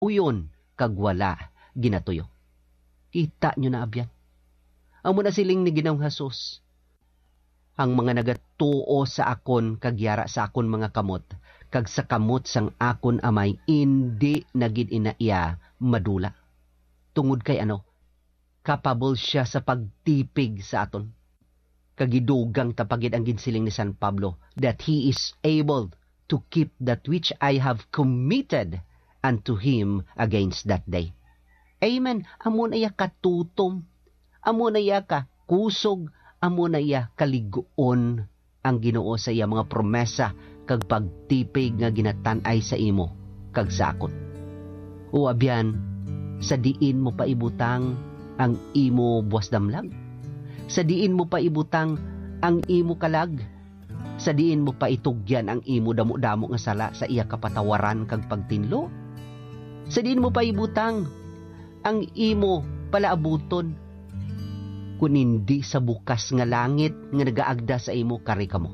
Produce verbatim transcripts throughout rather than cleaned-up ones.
uyon kag wala ginatuyo. Kita nyo na abyan. Amo na siling ni Ginoong Hesus. Ang mga nagatuo sa akon kagyara sa akon mga kamot, kag sa kamot sang akon amay, hindi nagid inaiya madula. Tungod kay ano? Capable siya sa pagtipig sa aton. Kagidugang tapagid ang ginsiling ni San Pablo that he is able to keep that which I have committed unto him against that day. Amen. Amo na iya katutom. Amo na iya ka kusog. Amo na iya kaliguon ang Ginoo sa iya mga promesa kag pagtipig nga ginatanay sa imo kag sa akon. O abyan, sa diin mo pa ibutang ang imo buwas damlag. Sa diin mo pa ibutang ang imo kalag. Sa diin mo pa itugyan ang imo damo-damo nga sala sa iya kapatawaran kag pagtinlo. Sa diin mo pa ibutang ang imo palaabuton kun hindi sa bukas nga langit nga nagaagda sa imo karika mo.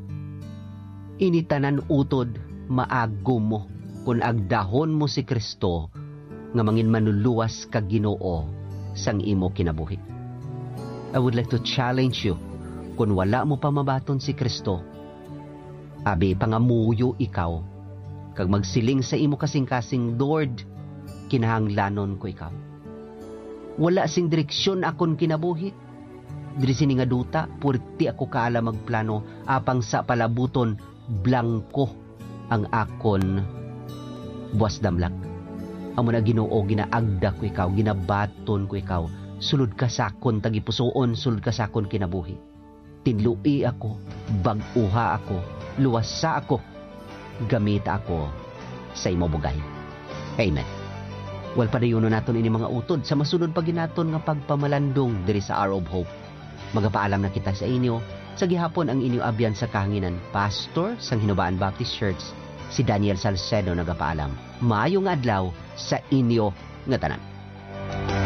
Initanan utod maagom mo kun agdahon mo si Kristo nga mangin manuluwas kag Ginoo sang imo kinabuhi. I would like to challenge you, kung wala mo pa mabaton si Kristo, abi pangamuyo ikaw, kag magsiling sa imo kasing-kasing, Lord, kinahanglanon ko ikaw. Wala sing direksyon akon kinabuhi. Diri sini nga duta, purti ako kaala magplano, apang sa palabuton, blanko ang akon buwas damlak. Amo na Ginoo, ginaagda ko ikaw, ginabaton ko ikaw, sulod ka sakon tagipusoon, sulod ka sakon kinabuhi. Tinlui ako, bag-uha ako, luwasa ako, gamita ako sa imo bugay. Amen. Wal padayuno naton ini mga utod sa masunod pa ginaton nga pagpamalandong diri sa Hour of Hope. Magapaalam na kita sa inyo, sa gihapon ang inyo abyan sa kahanginan, Pastor sang Hinubaan Baptist Church, si Daniel Salcedo nagapaalam. Maayong adlaw sa inyo nga tanan.